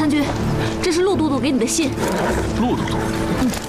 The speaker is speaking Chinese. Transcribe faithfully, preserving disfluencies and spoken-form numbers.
将军，这是陆都督给你的信。 陆都督。嗯。